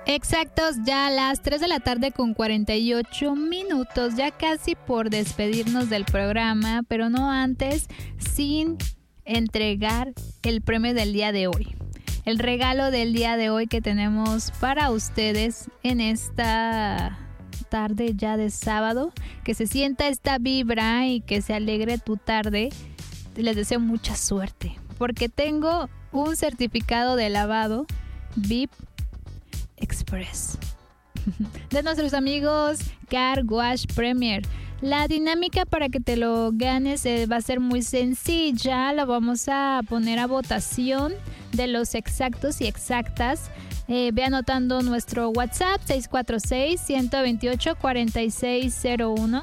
Exactos, ya a las 3 de la tarde con 48 minutos, ya casi por despedirnos del programa, pero no antes, sin entregar el premio del día de hoy. El regalo del día de hoy que tenemos para ustedes en esta tarde ya de sábado, que se sienta esta vibra y que se alegre tu tarde. Les deseo mucha suerte, porque tengo un certificado de lavado VIP Express de nuestros amigos Car Wash Premier. La dinámica para que te lo ganes va a ser muy sencilla. La vamos a poner a votación de los exactos y exactas. Ve anotando nuestro WhatsApp 646-128-4601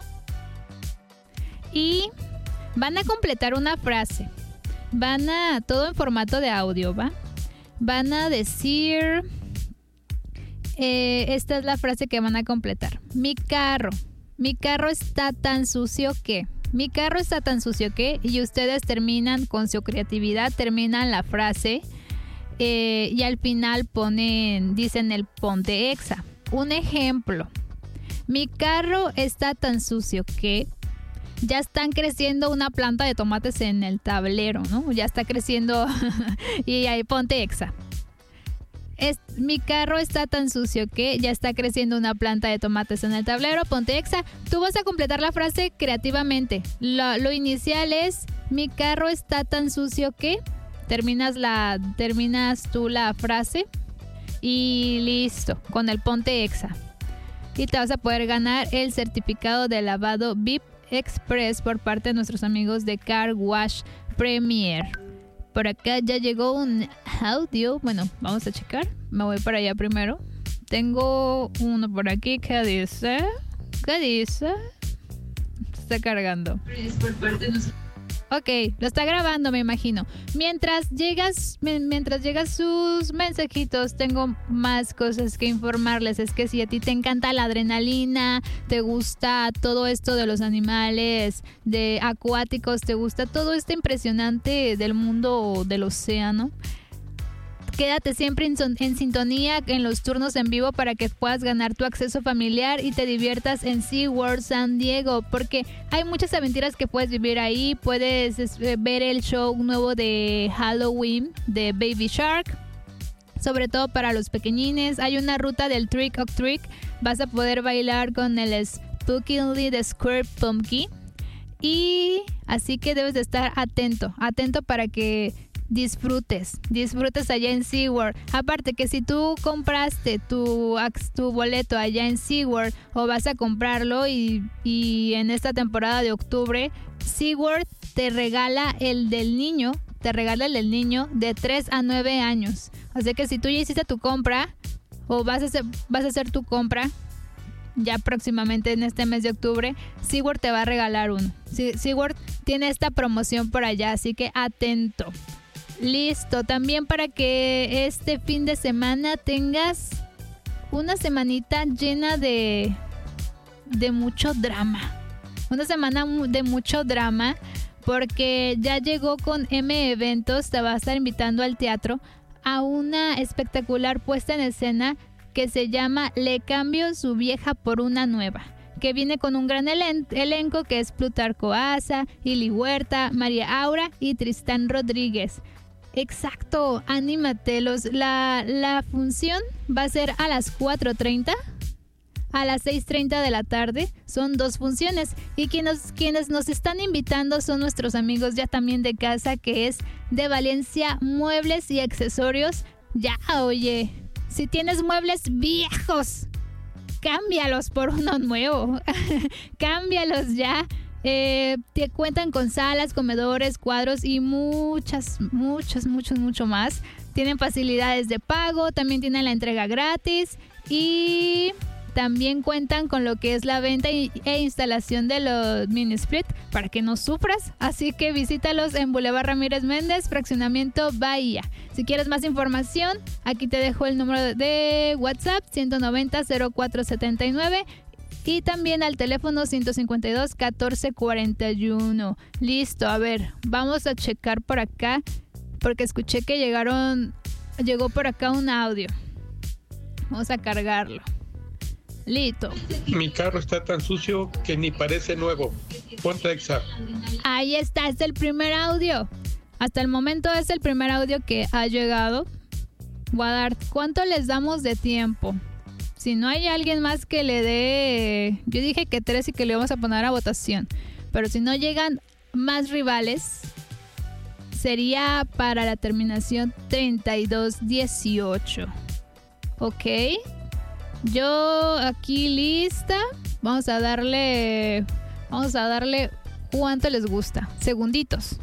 y van a completar una frase. Todo en formato de audio, ¿va? Van a decir... esta es la frase que van a completar. Mi carro está tan sucio que. Mi carro está tan sucio que. Y ustedes terminan con su creatividad, terminan la frase y al final dicen el ponte exa. Un ejemplo. Mi carro está tan sucio que. Ya están creciendo una planta de tomates en el tablero, ¿no? Ya está creciendo y ahí ponte exa. Mi carro está tan sucio que ya está creciendo una planta de tomates en el tablero, ponte exa. Tú vas a completar la frase creativamente. Lo inicial es mi carro está tan sucio que terminas tú la frase y listo, con el ponte exa. Y te vas a poder ganar el certificado de lavado VIP Express por parte de nuestros amigos de Car Wash Premier. Por acá ya llegó un audio. Bueno, vamos a checar. Me voy para allá primero. Tengo uno por aquí que dice... ¿Qué dice? Está cargando. Ok, lo está grabando, me imagino. Mientras llegan sus mensajitos, tengo más cosas que informarles. Es que si a ti te encanta la adrenalina, te gusta todo esto de los animales, de acuáticos, te gusta todo esto impresionante del mundo del océano, quédate siempre en sintonía en los turnos en vivo para que puedas ganar tu acceso familiar y te diviertas en SeaWorld San Diego, porque hay muchas aventuras que puedes vivir ahí. Puedes ver el show nuevo de Halloween de Baby Shark, sobre todo para los pequeñines. Hay una ruta del Trick or Treat. Vas a poder bailar con el Spookily de Square Pumpkin, y así que debes de estar atento para que disfrutes allá en SeaWorld. Aparte que si tú compraste tu boleto allá en SeaWorld o vas a comprarlo y en esta temporada de octubre, SeaWorld te regala el del niño de 3 a 9 años. Así que si tú ya hiciste tu compra o vas a hacer tu compra ya próximamente en este mes de octubre, SeaWorld te va a regalar uno. SeaWorld tiene esta promoción por allá, así que atento. Listo, también para que este fin de semana tengas una semanita llena de mucho drama. Una semana de mucho drama, porque ya llegó con M Eventos, te va a estar invitando al teatro a una espectacular puesta en escena que se llama Le cambio su vieja por una nueva, que viene con un gran elenco que es Plutarco Asa, Ili Huerta, María Aura y Tristán Rodríguez. Exacto, anímate. La función va a ser a las 4:30, a las 6:30 de la tarde. Son 2 funciones. Y quienes nos están invitando son nuestros amigos ya también de casa, que es de Valencia Muebles y Accesorios. Ya, oye, si tienes muebles viejos, cámbialos por uno nuevo. Cámbialos ya. Te cuentan con salas, comedores, cuadros y mucho más. Tienen facilidades de pago, también tienen la entrega gratis y también cuentan con lo que es la venta e instalación de los mini split para que no sufras. Así que visítalos en Boulevard Ramírez Méndez, Fraccionamiento Bahía. Si quieres más información, aquí te dejo el número de WhatsApp 190-0479 y también al teléfono 152-1441. Listo, a ver, vamos a checar por acá porque escuché que llegó por acá un audio. Vamos a cargarlo. Listo. Mi carro está tan sucio que ni parece nuevo. Ponte Exa. Ahí está, es el primer audio. Hasta el momento es el primer audio que ha llegado. Voy a dar, ¿cuánto les damos de tiempo? Si no hay alguien más que le dé... Yo dije que 3 y que le vamos a poner a votación. Pero si no llegan más rivales, sería para la terminación 3218. ¿Ok? Yo aquí lista. Vamos a darle ¿cuánto les gusta? Segunditos.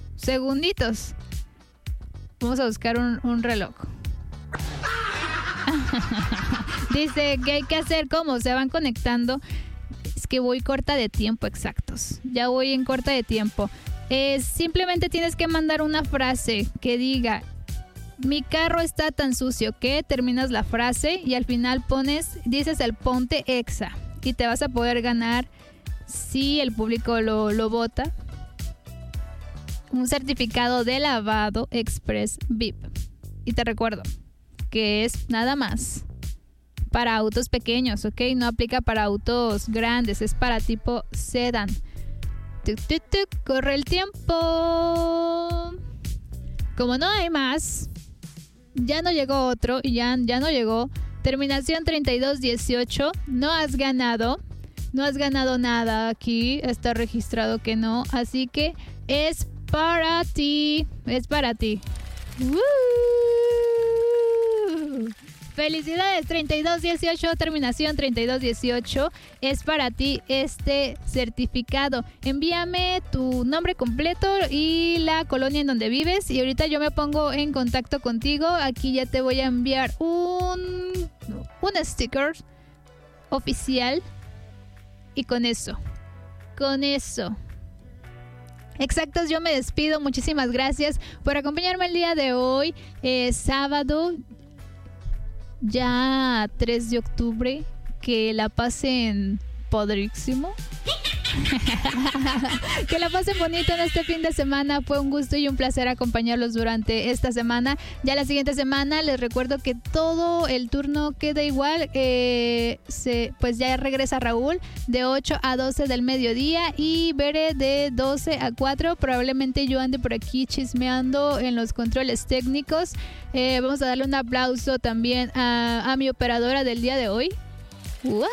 Vamos a buscar un reloj. Dice que hay que hacer como se van conectando. Es que voy corta de tiempo, exactos. Ya voy en corta de tiempo. Simplemente tienes que mandar una frase que diga: mi carro está tan sucio que, terminas la frase y al final dices el ponte Exa y te vas a poder ganar, si el público lo vota, un certificado de lavado express VIP. Y te recuerdo que es nada más para autos pequeños, ¿ok? No aplica para autos grandes, es para tipo sedán. Corre el tiempo. Como no hay más, ya no llegó otro y ya no llegó. Terminación 3218. No has ganado nada aquí. Está registrado que no. Así que es para ti. ¡Woo! Felicidades, 3218, terminación 3218. Es para ti este certificado. Envíame tu nombre completo y la colonia en donde vives y ahorita yo me pongo en contacto contigo. Aquí ya te voy a enviar un sticker oficial y con eso. Exactos, yo me despido. Muchísimas gracias por acompañarme el día de hoy, sábado, ya 3 de octubre. Que la pasen padrísimo. Que la pasen bonito en este fin de semana. Fue un gusto y un placer acompañarlos durante esta semana. Ya la siguiente semana les recuerdo que todo el turno queda igual. Pues ya regresa Raúl de 8 a 12 del mediodía y Bere de 12 a 4. Probablemente yo ande por aquí chismeando en los controles técnicos. Vamos a darle un aplauso también a mi operadora del día de hoy. ¡Wow!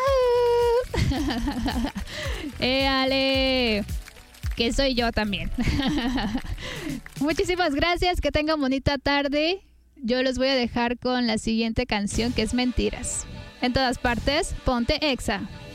Ale, que soy yo también. Muchísimas gracias, que tengan bonita tarde. Yo los voy a dejar con la siguiente canción, que es Mentiras. En todas partes, ponte Exa.